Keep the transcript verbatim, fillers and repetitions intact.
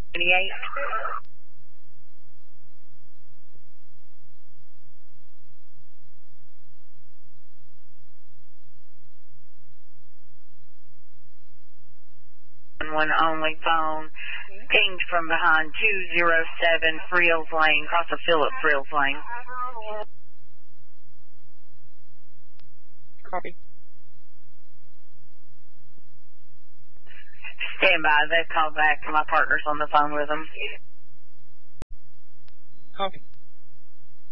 twenty-eight. One only phone. Pinged from behind two zero seven Frills Lane, across the Philip Frills Lane. Copy. Stand by. They've called back. My partner's on the phone with them. Copy.